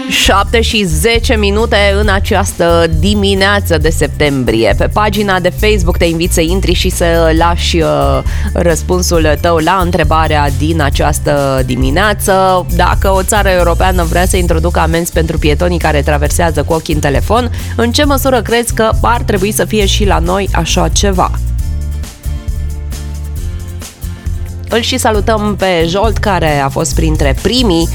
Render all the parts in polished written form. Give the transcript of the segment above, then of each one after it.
7:10 în această dimineață de septembrie. Pe pagina de Facebook te invit să intri și să lași răspunsul tău la întrebarea din această dimineață. Dacă o țară europeană vrea să introducă amenzi pentru pietonii care traversează cu ochii în telefon, în ce măsură crezi că ar trebui să fie și la noi așa ceva? Îl și salutăm pe Jolt, care a fost printre primii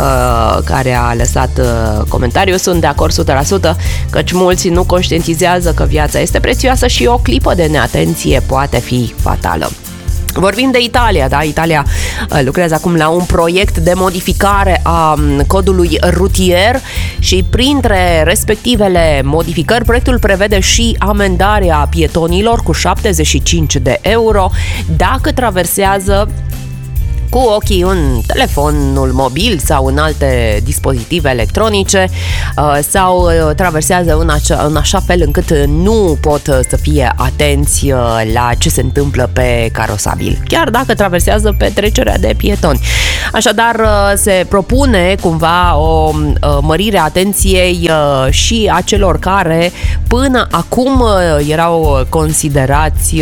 care a lăsat comentariu. Sunt de acord 100%, căci mulți nu conștientizează că viața este prețioasă și o clipă de neatenție poate fi fatală. Vorbim de Italia, da? Italia lucrează acum la un proiect de modificare a codului rutier și printre respectivele modificări, proiectul prevede și amendarea pietonilor cu 75 de euro dacă traversează cu ochii în telefonul mobil sau în alte dispozitive electronice sau traversează în așa fel încât nu pot să fie atenți la ce se întâmplă pe carosabil, chiar dacă traversează pe trecerea de pietoni. Așadar, se propune cumva o mărire a atenției și a celor care până acum erau considerați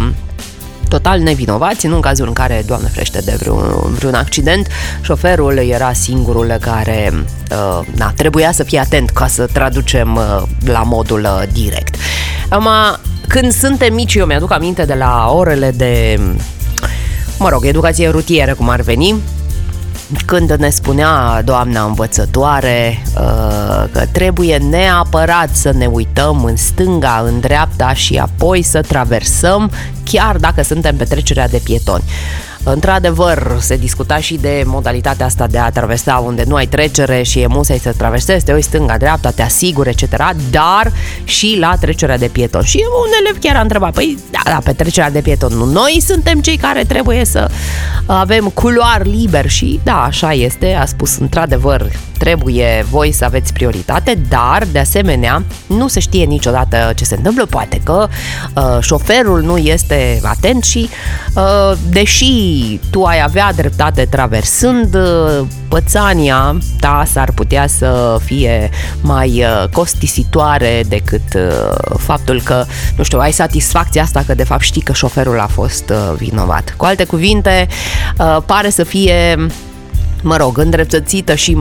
total nevinovați, în cazul în care, Doamne ferește, de vreun accident, șoferul era singurul care trebuia să fie atent, ca să traducem la modul direct. Când suntem mici, eu mi-aduc aminte de la orele de, educație rutieră, cum ar veni, când ne spunea doamna învățătoare că trebuie neapărat să ne uităm în stânga, în dreapta și apoi să traversăm, chiar dacă suntem pe trecerea de pietoni. Într-adevăr, se discuta și de modalitatea asta de a traversa unde nu ai trecere și e musai să traversezi, te uiți stânga, dreapta, te asiguri, etc., dar și la trecerea de pietoni. Și un elev chiar a întrebat, pe trecerea de pietoni, nu noi suntem cei care trebuie să avem culoar liber? Și da, așa este, a spus, într-adevăr, trebuie voi să aveți prioritate, dar, de asemenea, nu se știe niciodată ce se întâmplă, poate că șoferul nu este atent și, deși tu ai avea dreptate traversând, pățania ta s-ar putea să fie mai costisitoare decât faptul că, nu știu, ai satisfacția asta că de fapt știi că șoferul a fost vinovat. Cu alte cuvinte, pare să fie îndreptățită și,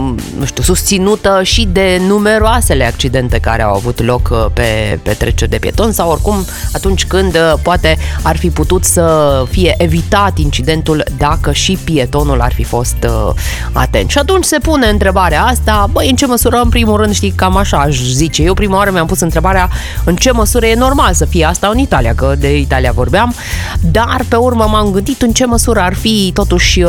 susținută și de numeroasele accidente care au avut loc pe treceri de pietoni sau oricum atunci când poate ar fi putut să fie evitat incidentul dacă și pietonul ar fi fost atent. Și atunci se pune întrebarea asta, în ce măsură, în primul rând, știi, cam așa aș zice. Eu prima oară mi-am pus întrebarea în ce măsură e normal să fie asta în Italia, că de Italia vorbeam, dar pe urmă m-am gândit în ce măsură ar fi totuși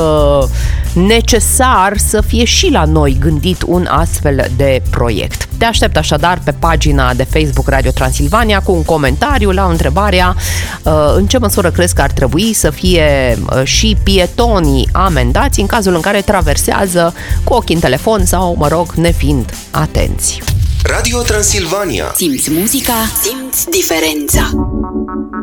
necesar să fie și la noi gândit un astfel de proiect. Te aștept așadar pe pagina de Facebook Radio Transilvania cu un comentariu la întrebarea în ce măsură crezi că ar trebui să fie și pietonii amendați în cazul în care traversează cu ochii în telefon sau, nefiind atenți. Radio Transilvania. Simți muzica, simți diferența.